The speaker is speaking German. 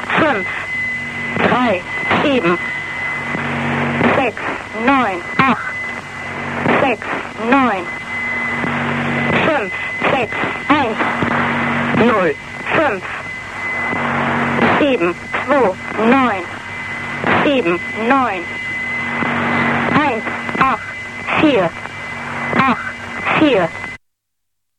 5, 3, 7, 6, 9, 8, 6, 9, 5, 6, 1, 0, 5, 7, 2, 9, 7, 9, 1, 8, 4, 8, 4,